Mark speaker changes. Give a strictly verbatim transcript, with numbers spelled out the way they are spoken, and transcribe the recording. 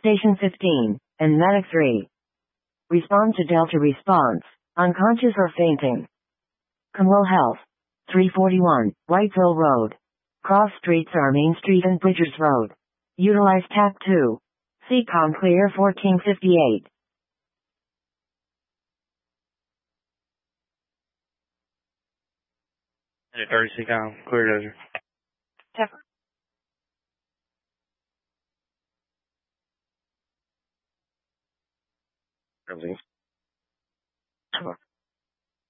Speaker 1: Station fifteen, and Medic three. Respond to Delta response. Unconscious or fainting. Camwell Health. three forty-one, Whiteville Road. Cross streets are Main Street and Bridgers Road. Utilize T A C two. C COM clear fourteen fifty-eight.
Speaker 2: thirty C COM, clear dozer.
Speaker 1: Tepper.
Speaker 2: Everything.